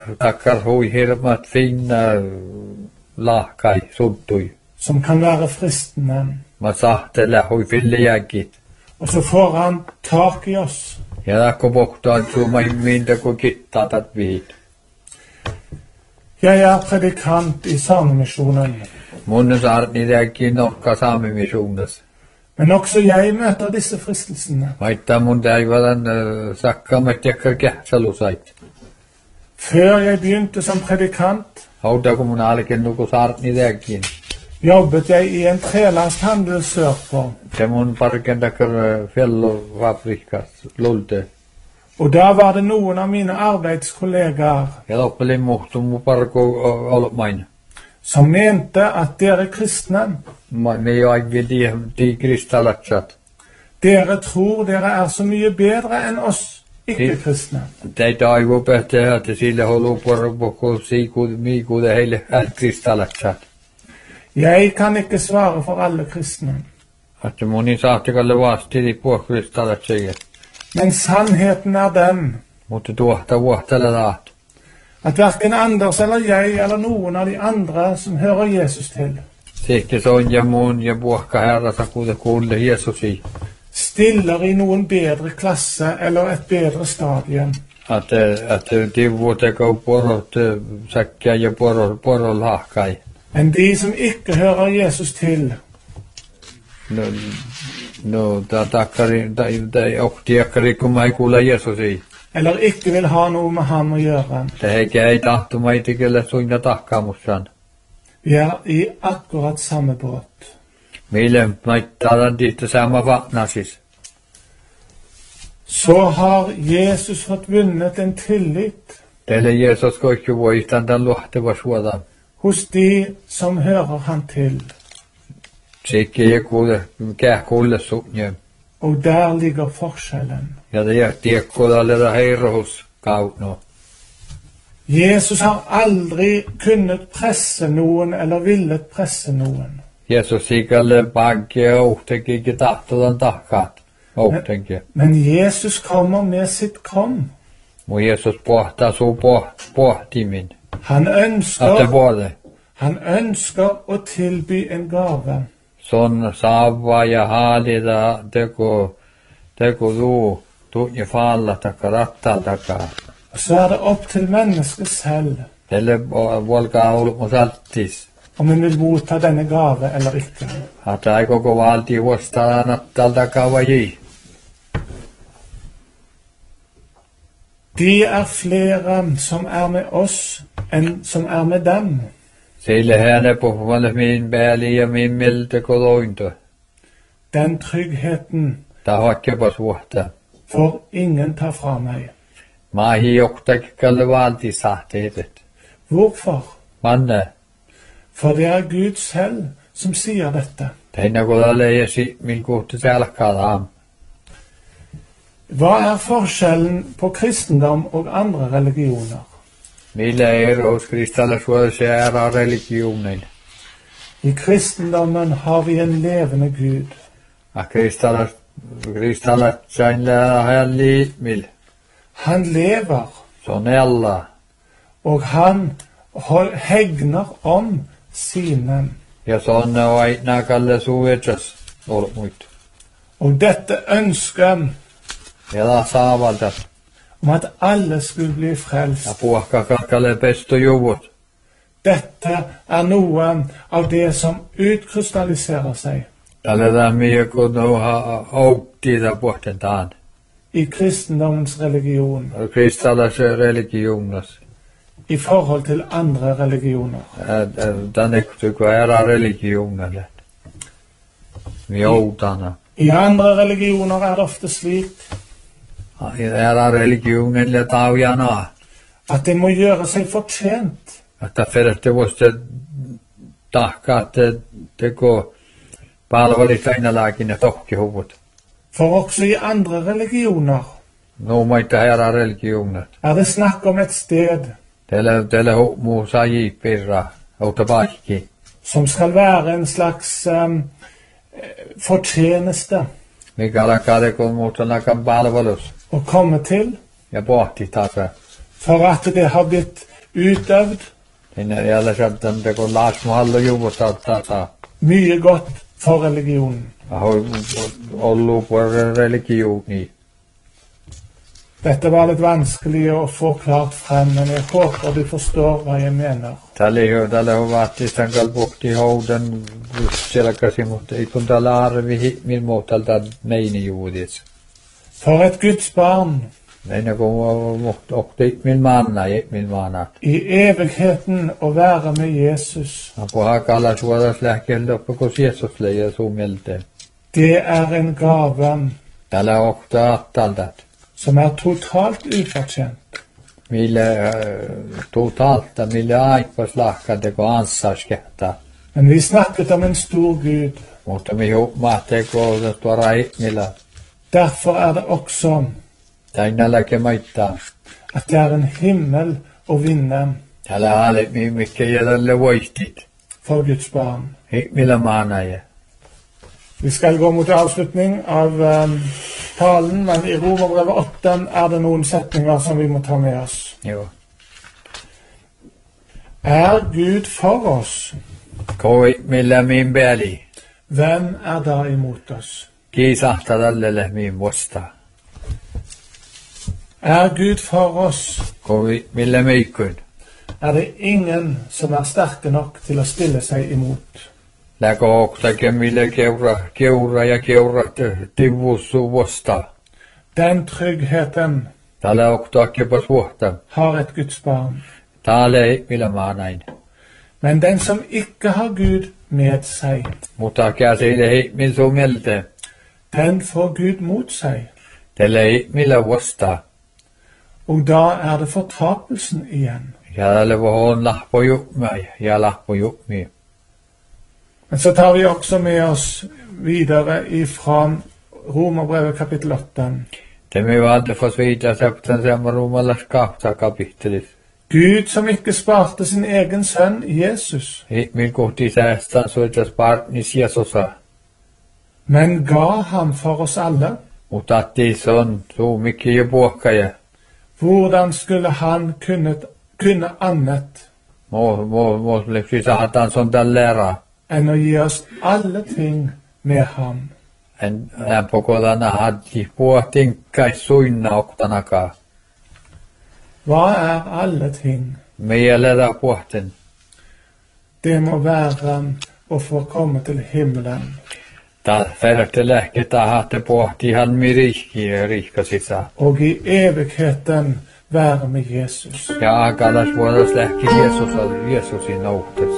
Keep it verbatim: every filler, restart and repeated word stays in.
tackar hoj hirmat fina lahkai suttui. som kan være fristende. Ma sahtele hoj fillejäkit. Og så får han tak i oss. Ja lakko pohtaan suma minta kun kittatat viit. Jeg er predikant i Samemisjonen, Mun saarni täkin nokka saamimissuunnas. men også jeg møter disse fristelsene. Vaikka mun täivalan sakkamat jakkar kähtsalusait. Før jeg begynte som predikant, Hauta kun mun alken nuku saarni täkin. jobbet jeg i en trelandshandel sørpå. Se mun parken takkar fellofabrikas lulte. Og da var det noen av mine arbeidskollegaer Ja loppelin muhtu mu parko olmain. som mente at dere kristne, Ne jo aikki di di kristalatsat. dere tror dere er så mye bedre enn oss ikke-kristne. Tei taivu pehte että sille holu porpoko siku miku det heille kristalatsat. Jeg kan ikke svare for alle kristne, Että moni sahtikalle vasti di puh kristalatsat. men sannheten er den Mutta tuohta vuohtella taat. at hverken Anders eller jeg eller noen av de andre som hører Jesus til, Sikki son ja mun ja puhka herrasa kuude kuulle Jeesusi. stiller i noen bedre klasse eller et bedre stadie. Att att tivu teko porot sakkia ja porol porol lahkai. enn de som ikke hører Jesus til. No no ta takkari tai tai oktiakkari kun mai kuulla Jeesusi. Eller ikke vil ha noe med ham å gjøre. Det eikä ei tahtu maitikelle suinna tahkaamussan. Vi er i akkurat samme båt. Mille maittadan tihtä sama vatnasis. Så har Jesus fått vunnet en tillit Teille Jeesus koikki voistan tämän luohteva suodan. hos de som hører han til. Sikki ja kuule käh kuulle sunnje. Og der ligger forskjellen. Ja det jähti ekkodalle heirohus kautno. Jesus har aldri kunnet presse noen eller villet presse noen. Jeesus sikalle bagge ohteki ikke tahtodan tahkaat. Ohteki. Men Jesus kommer med sitt kom. Mu Jeesus pohtaa suu poh, pohtimin. Han Att det ønsker, var det. han ønsker å tilby en gave. Son saava ja haalida teko, teko tuu, tuunje faalla taka rattaa takaa. Og så er det opp til mennesket selv Teille volkaa ulko salttis. om en vil motta denne gave eller ikke. Että ei koko valti vuostaa nattal takaa vaji. De er flere som er med oss enn som er med dem. Sille herne puhuvalle min pääli ja min miltä kolointo. Den tryggheten Ta hakke på suhta. får ingen ta fra meg. Mahi joktakkalle valti sahteetet. Hvorfor? Manne, For det er Gud selv som sier dette. teina kodalle ja si min kohti selkkaadaan. Hva er forskjellen på kristendom og andre religioner? Millä eros kristalla suodessa ära religionen. I kristendommen har vi en levende Gud. A kristalla kristalla sainla halli mil. Han lever, Sonella. og han hol- hegner om sine. Ja sonne on aina kalle suuetsas olmuit. Og dette ønsket Ja la saavalta. om at alle skulle bli Ja frelst, puhka kakkalle pesto juvut. dette er noe av det som utkrystalliserer seg Tälle lämmiä kun ha outtida puhten taan. i kristendommens religion Kristalla se religionas. i forhold til andre religioner. Tänne tykkö ära religionalle. Mi outana. I andre religioner er det ofte slik Ära religionalle taujana. at en må gjøre seg fortjent. Että fedette voiste tahkaa, että teko palvelista aina lääkinä tohkihuvut. For også i andre religioner No maita herra religionat. er det snakk om et sted Teille, teille muu saji pirra, outa paikki. som skal være en slags um, fortjeneste Mikä alkaa teko muuta nakan palvelus. å komme til, Ja pohti taas. for at det har blitt utøvd Sinne jälle sieltä teko laas mahallo juvusta tata. mye godt for religionen. Jeg har ollut på religioni. Dette var litt vanskelig å få klart frem, men jeg håper du forstår hva jeg mener. Tälle jo tälle on vaati sangal bukti houden siellä kasi mutta ei kun tällä arvi min muutalta neini juudis. For et Guds barn Neina kun muht okti min manna min manat. i evigheten å være med Jesus, Apu hakalla suoras lähkellä kun Jesus leija suumelte. det er en gave Tällä okta attaltat. som er totalt ufortjent. Mille uh, totalta mille aipas lahkade kun ansarskehta. Men vi snakket om en stor Gud. Mutta mi huomaatte kun tuoda ihmillä. Derfor er det også Täinä läke maittaa. at det er en himmel å vinne Tällä haalle mi mikä jäljelle voistit. for Guds barn. Ihmillä maanaje. Vi skal gå mot avslutning av um, talen, men i Romerbrevet åtte er det noen setninger som vi må ta med oss. Joo. Er Gud for oss? Koi millä min pääli. Hvem er da imot oss? Kiisahta tälle min musta. Er Gud for oss? Koi millä meikun. Er det ingen som er sterke nok til å stille seg imot? Läkö oktakin millä keura, keura ja keura tivussu vosta. Den tryggheten Tällä oktakin pas vuotta. har et Guds barn. Täällä ei millä maanain. Men den som ikke har Gud med seg, Mutta käsille ei min suumelte. den får Gud mot seg. Tällä ei millä vosta. Og da er det fortapelsen igjen. Ja tällä vohon lahpo jukmai ja lahpo jukmi. Men så tar vi også med oss videre ifra Romerbrevet kapittel åtte. Det me valde fått vita septan samma romalas kahta kapittelis. Gud som ikke sparte sin egen sønn Jesus, Min kohti säästän soitas partnis Jesusa. men ga ham for oss alle. Mutta atti se on suu mikki jo puokkaja. Hvordan skulle han kunnet, kunne annet Mo, mo, mo, lepsi saatan son tällera. enn å gi oss alle ting med ham? En lämpökolana hadji puotinkais suinna oktanaka. Hva er alle ting? Mielellä puoten. Det må være å få komme til himmelen. Ta färte lähketa hatte puhti han mi riikki riikkasissa. Og i evigheten være med Jesus. Ja akalas vuodas lähki Jeesus Jeesusin nouhtes.